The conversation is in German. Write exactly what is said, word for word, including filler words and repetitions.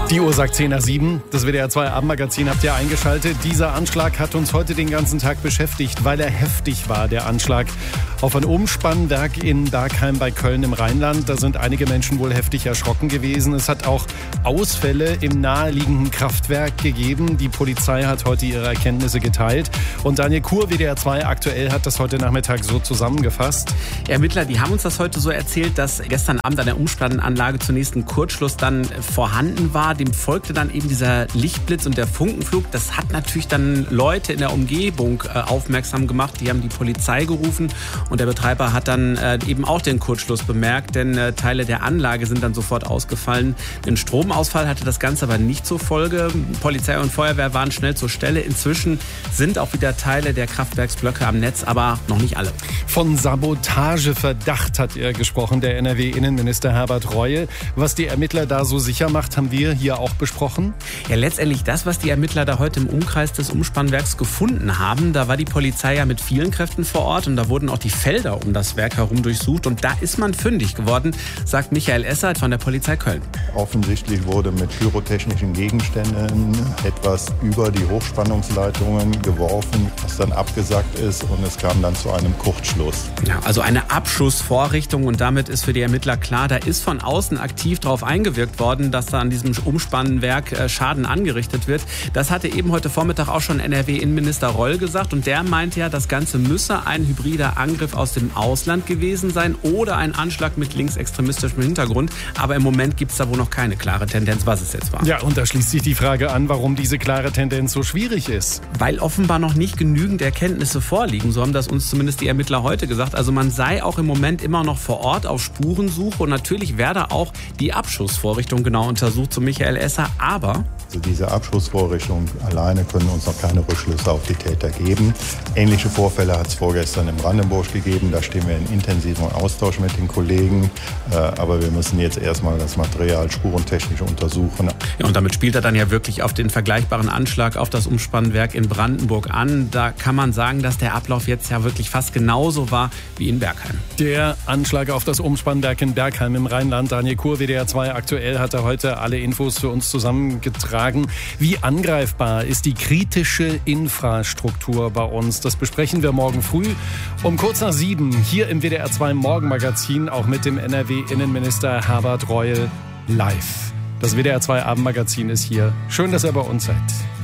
Die Uhr sagt zehn nach sieben. Das W D R zwei Abendmagazin habt ihr eingeschaltet. Dieser Anschlag hat uns heute den ganzen Tag beschäftigt, weil er heftig war. Der Anschlag auf ein Umspannwerk in Bergheim bei Köln im Rheinland. Da sind einige Menschen wohl heftig erschrocken gewesen. Es hat auch Ausfälle im naheliegenden Kraftwerk gegeben. Die Polizei hat heute ihre Erkenntnisse geteilt. Und Daniel Kur, W D R zwei aktuell, hat das heute Nachmittag so zusammengefasst. Ermittler, die haben uns das heute so erzählt, dass gestern Abend an der Umspannanlage zunächst ein Kurzschluss dann vorhanden war. Dem folgte dann eben dieser Lichtblitz und der Funkenflug. Das hat natürlich dann Leute in der Umgebung äh, aufmerksam gemacht. Die haben die Polizei gerufen und der Betreiber hat dann äh, eben auch den Kurzschluss bemerkt, denn äh, Teile der Anlage sind dann sofort ausgefallen. Den Stromausfall hatte das Ganze aber nicht zur Folge. Polizei und Feuerwehr waren schnell zur Stelle. Inzwischen sind auch wieder Teile der Kraftwerksblöcke am Netz, aber noch nicht alle. Von Sabotageverdacht hat er gesprochen, der N R W-Innenminister Herbert Reul. Was die Ermittler da so sicher macht, haben wir hier auch besprochen. Ja, letztendlich das, was die Ermittler da heute im Umkreis des Umspannwerks gefunden haben. Da war die Polizei ja mit vielen Kräften vor Ort und da wurden auch die Felder um das Werk herum durchsucht. Und da ist man fündig geworden, sagt Michael Essert von der Polizei Köln. Offensichtlich wurde mit pyrotechnischen Gegenständen etwas über die Hochspannungsleitungen geworfen, was dann abgesackt ist und es kam dann zu einem Kurzschluss. Ja, also eine Abschussvorrichtung und damit ist für die Ermittler klar, da ist von außen aktiv darauf eingewirkt worden, dass da an diesem Umspannwerk Schaden angerichtet wird. Das hatte eben heute Vormittag auch schon N R W-Innenminister Reul gesagt und der meinte ja, das Ganze müsse ein hybrider Angriff aus dem Ausland gewesen sein oder ein Anschlag mit linksextremistischem Hintergrund. Aber im Moment gibt es da wohl noch keine klare Tendenz, was es jetzt war. Ja, und da schließt sich die Frage an, warum diese klare Tendenz so schwierig ist. Weil offenbar noch nicht genügend Erkenntnisse vorliegen. So haben das uns zumindest die Ermittler heute gesagt. Also man sei auch im Moment immer noch vor Ort auf Spurensuche und natürlich werde auch die Abschussvorrichtung genau untersucht, so Michael Esser. Aber also diese Abschussvorrichtungen alleine können uns noch keine Rückschlüsse auf die Täter geben. Ähnliche Vorfälle hat es vorgestern in Brandenburg gegeben. Da stehen wir in intensivem Austausch mit den Kollegen. Aber wir müssen jetzt erstmal das Material spurentechnisch untersuchen. Ja, und damit spielt er dann ja wirklich auf den vergleichbaren Anschlag auf das Umspannwerk in Brandenburg an. Da kann man sagen, dass der Ablauf jetzt ja wirklich fast genauso war wie in Bergheim. Der Anschlag auf das Umspannwerk in Bergheim im Rheinland. Daniel Kur, W D R zwei aktuell, hat er heute alle Infos für uns zusammengetragen. Wie angreifbar ist die kritische Infrastruktur bei uns? Das besprechen wir morgen früh um kurz nach sieben hier im W D R zwei Morgenmagazin, auch mit dem N R W-Innenminister Herbert Reul live. Das W D R zwei Abendmagazin ist hier. Schön, dass ihr bei uns seid.